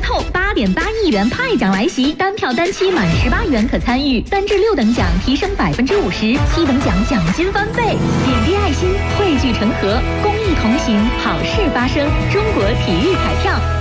透，8.8亿元派奖来袭，单票单期满18元可参与，3至6等奖提升50%，7等奖奖金翻倍。点滴爱心，汇聚成河，公益同行，好事发生。中国体育彩票。